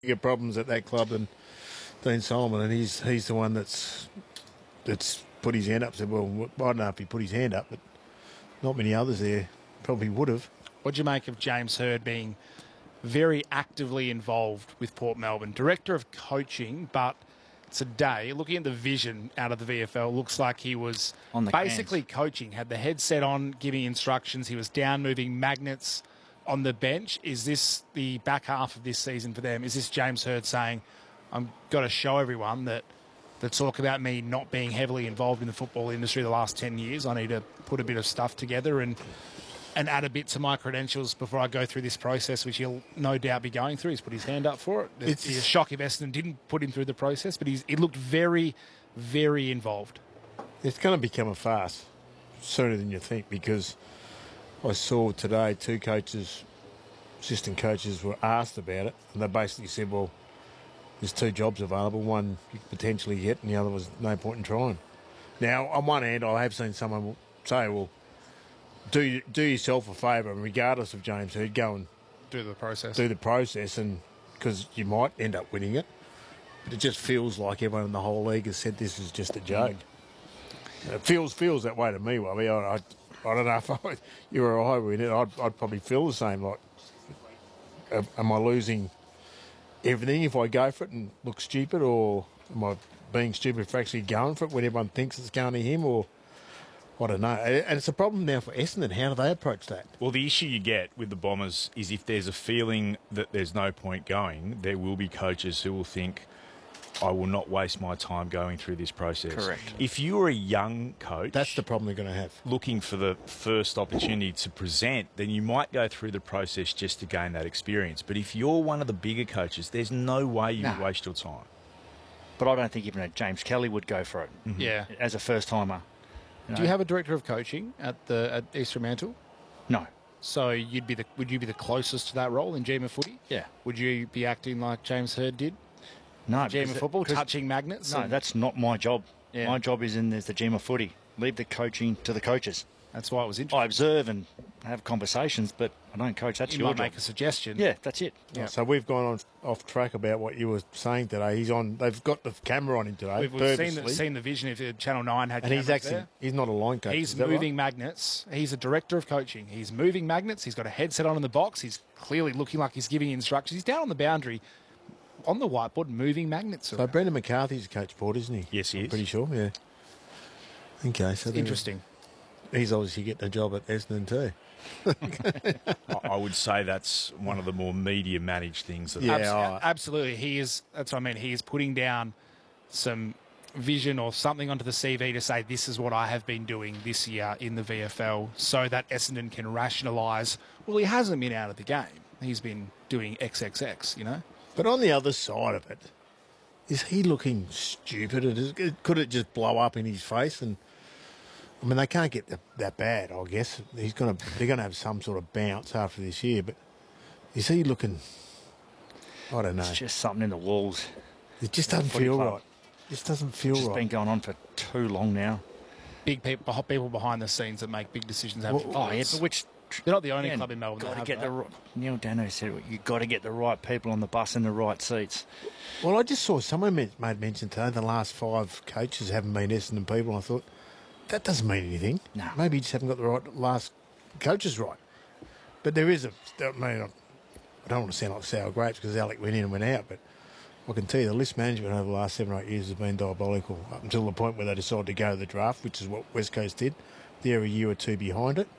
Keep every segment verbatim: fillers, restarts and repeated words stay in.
bigger problems at that club than Dean Solomon, and he's he's the one that's that's put his hand up. Said, well, I don't know if he put his hand up, but not many others there probably would have. What do you make of James Hird being very actively involved with Port Melbourne, director of coaching, but today, looking at the vision out of the V F L, looks like he was on the basically cans. coaching, had the headset on, giving instructions. He was down moving magnets on the bench. Is this the back half of this season for them? Is this James Hird saying, I've got to show everyone that the talk about me not being heavily involved in the football industry the last ten years, I need to put a bit of stuff together and and add a bit to my credentials before I go through this process, which he'll no doubt be going through. He's put his hand up for it. It's a shock if Essendon didn't put him through the process, but he's, he looked very, very involved. It's going to become a farce sooner than you think, because I saw today two coaches, assistant coaches, were asked about it, and they basically said, well, there's two jobs available, one you could potentially get, and the other was no point in trying. Now, on one hand, I have seen someone say, well, do do yourself a favour, and regardless of James Hird, go and do the process. Do the process, and because you might end up winning it. But it just feels like everyone in the whole league has said this is just a joke. Mm. It feels feels that way to me, Wubby. I, I, I don't know if I, you or I were in it. I'd, I'd probably feel the same. Like, am I losing everything if I go for it and look stupid, or am I being stupid for actually going for it when everyone thinks it's going to him, or... I don't know. And it's a problem now for Essendon. How do they approach that? Well, the issue you get with the Bombers is if there's a feeling that there's no point going, there will be coaches who will think, I will not waste my time going through this process. Correct. If you're a young coach... That's the problem they're going to have. ...looking for the first opportunity to present, then you might go through the process just to gain that experience. But if you're one of the bigger coaches, there's no way you no. would waste your time. But I don't think even a James Kelly would go for it. Mm-hmm. Yeah. As a first-timer. You Do you have a director of coaching at the at East Fremantle? No. So you'd be the would you be the closest to that role in G M footy? Yeah. Would you be acting like James Hird did? No. G M football, touching magnets? No, and... that's not my job. Yeah. My job is in there's the G M footy. Leave the coaching to the coaches. That's why it was interesting. I observe and have conversations, but I don't coach. That's you your might job. make a suggestion. Yeah, that's it. Yeah. So we've gone on off track about what you were saying today. He's on. They've got the camera on him today. We've, we've seen, the, seen the vision. If Channel Nine had, and he's actually there. he's not a line coach. He's is that moving right? magnets. He's a director of coaching. He's moving magnets. He's got a headset on in the box. He's clearly looking like he's giving instructions. He's down on the boundary, on the whiteboard, moving magnets. So around. Brendan McCarthy's a coach, Port, isn't he? Yes, he I'm is. Pretty sure. Yeah. Okay, so interesting. He's obviously getting a job at Essendon too. I would say that's one of the more media-managed things. That yeah, Abs- oh. absolutely. He is. That's what I mean. He is putting down some vision or something onto the C V to say this is what I have been doing this year in the V F L, so that Essendon can rationalise. Well, he hasn't been out of the game. He's been doing X X X. You know. But on the other side of it, is he looking stupid? Is- Could it just blow up in his face? And I mean, they can't get that, that bad. I guess he's gonna. They're gonna have some sort of bounce after this year. But is he looking? I don't know. It's just something in the walls. It just doesn't Footy feel club. right. It just doesn't feel It's right. been going on for too long now. Big people, people behind the scenes that make big decisions. Have Well, Oh, yeah, but which... They're not the only Man, club in Melbourne. Got that to have get that. the right, Neil Dano said it, you've got to get the right people on the bus in the right seats. Well, I just saw someone made mention today the last five coaches haven't been Essendon people. And I thought, that doesn't mean anything. No. Maybe you just haven't got the right last coaches right. But there is a... I mean, I don't want to sound like sour grapes because Alec went in and went out, but I can tell you the list management over the last seven or eight years has been diabolical up until the point where they decided to go to the draft, which is what West Coast did. They're a year or two behind it.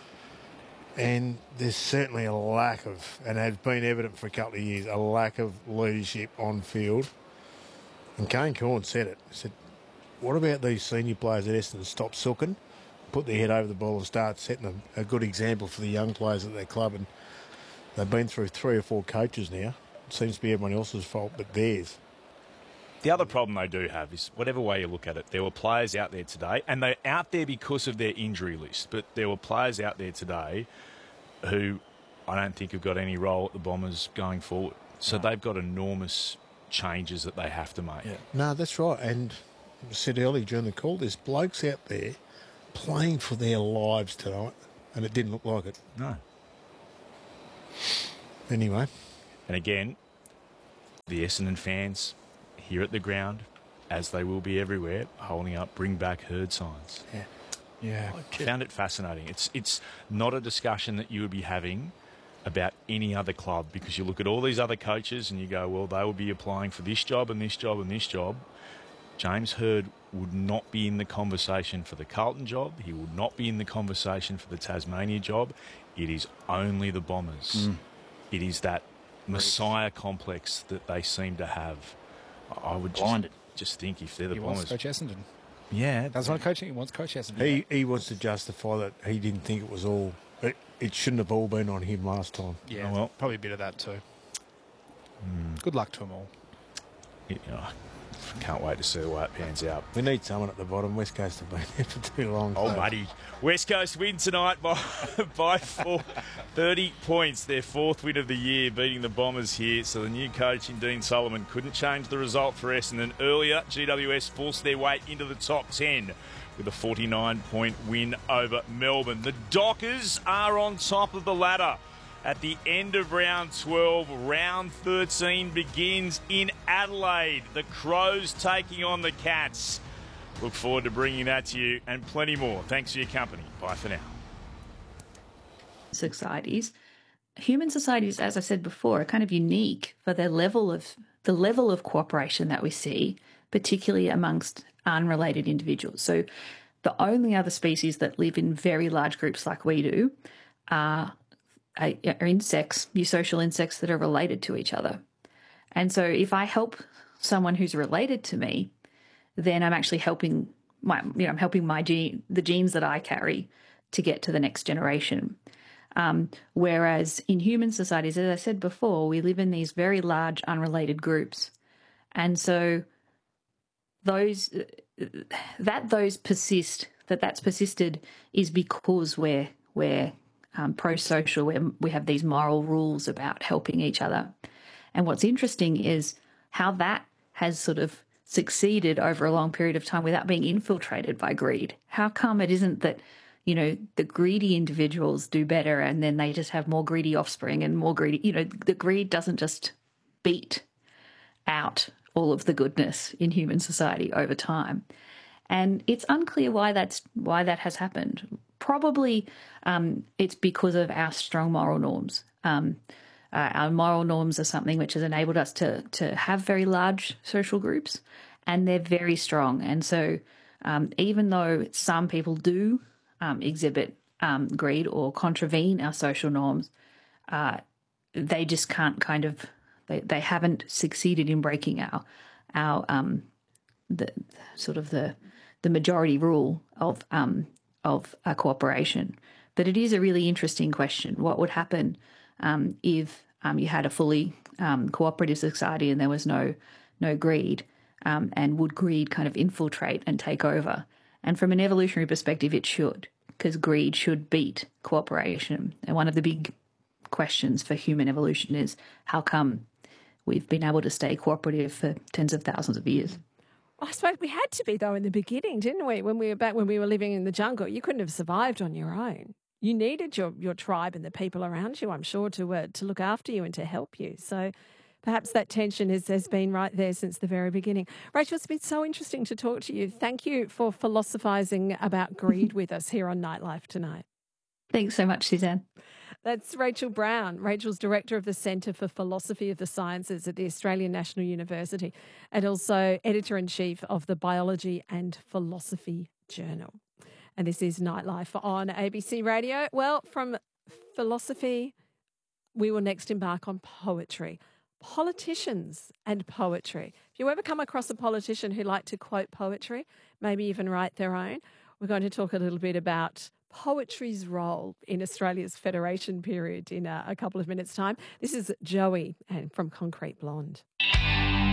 And there's certainly a lack of, and has been evident for a couple of years, a lack of leadership on field. And Kane Corn said it. He said, what about these senior players at Essendon stop sooking, put their head over the ball and start setting a, a good example for the young players at their club? And they've been through three or four coaches now. It seems to be everyone else's fault but theirs. The other problem they do have is, whatever way you look at it, there were players out there today, and they're out there because of their injury list, but there were players out there today who I don't think have got any role at the Bombers going forward. So they've got enormous changes that they have to make. Yeah. No, that's right. And I said earlier during the call, there's blokes out there playing for their lives tonight, and it didn't look like it. No. Anyway. And again, the Essendon fans here at the ground, as they will be everywhere, holding up "Bring Back Herd" signs. Yeah. Yeah. I found it fascinating. It's it's not a discussion that you would be having about any other club, because you look at all these other coaches and you go, well, they will be applying for this job and this job and this job. James Hird would not be in the conversation for the Carlton job. He would not be in the conversation for the Tasmania job. It is only the Bombers. Mm. It is that Messiah complex that they seem to have. I would just, just think if they're the he Bombers. Wants Coach Essendon. Yeah. That's not coaching. He wants Coach Essendon. He, he wants to justify that he didn't think it was all... It, it shouldn't have all been on him last time. Yeah, oh, well. Probably a bit of that too. Mm. Good luck to them all. You know, can't wait to see the way it pans out. We need someone at the bottom. West Coast have been there for too long. Oh, so. buddy. West Coast win tonight by, by four, thirty points. Their fourth win of the year, beating the Bombers here. So the new coach in Dean Solomon couldn't change the result for Essendon. Earlier, G W S forced their way into the top ten with a forty-nine point win over Melbourne. The Dockers are on top of the ladder. At the end of round twelve, round thirteen begins in Adelaide. The Crows taking on the Cats. Look forward to bringing that to you and plenty more. Thanks for your company. Bye for now. Societies, human societies, as I said before, are kind of unique for their level of the level of cooperation that we see, particularly amongst unrelated individuals. So the only other species that live in very large groups like we do are are insects, eusocial insects that are related to each other. And so if I help someone who's related to me, then I'm actually helping my, you know, I'm helping my gene, the genes that I carry to get to the next generation. Um, whereas in human societies, as I said before, we live in these very large unrelated groups. And so those, that those persist, that that's persisted is because we're, we're, Um, pro-social, where we have these moral rules about helping each other. And what's interesting is how that has sort of succeeded over a long period of time without being infiltrated by greed. How come it isn't that, you know, the greedy individuals do better and then they just have more greedy offspring and more greedy, you know, the greed doesn't just beat out all of the goodness in human society over time. And it's unclear why that's why that has happened. Probably um, it's because of our strong moral norms. Um, uh, our moral norms are something which has enabled us to to have very large social groups, and they're very strong. And so um, even though some people do um, exhibit um, greed or contravene our social norms, uh, they just can't kind of, they, they haven't succeeded in breaking our, our um, the sort of the, the majority rule of um of a cooperation. But it is a really interesting question. What would happen um, if um, you had a fully um, cooperative society and there was no no greed? Um, and would greed kind of infiltrate and take over? And from an evolutionary perspective, it should, because greed should beat cooperation. And one of the big questions for human evolution is how come we've been able to stay cooperative for tens of thousands of years? I suppose we had to be, though, in the beginning, didn't we? When we were back when we were living in the jungle, you couldn't have survived on your own. You needed your, your tribe and the people around you, I'm sure, to uh, to look after you and to help you. So perhaps that tension is, has been right there since the very beginning. Rachel, it's been so interesting to talk to you. Thank you for philosophising about greed with us here on Nightlife tonight. Thanks so much, Suzanne. That's Rachel Brown. Rachel's Director of the Centre for Philosophy of the Sciences at the Australian National University and also Editor-in-Chief of the Biology and Philosophy Journal. And this is Nightlife on A B C Radio. Well, from philosophy, we will next embark on poetry. Politicians and poetry. If you ever come across a politician who like to quote poetry, maybe even write their own, we're going to talk a little bit about poetry's role in Australia's Federation period in a, a couple of minutes' time. This is Joey and from Concrete Blonde.